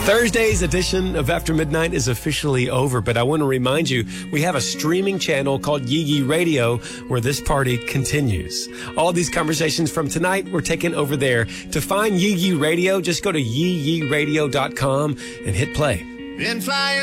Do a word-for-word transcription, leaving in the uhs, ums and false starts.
Thursday's edition of After Midnight is officially over, but I want to remind you, we have a streaming channel called Yee Yee Radio where this party continues. All these conversations from tonight were taken over there. To find Yee Yee Radio, just go to yee yee radio dot com and hit play. Been flying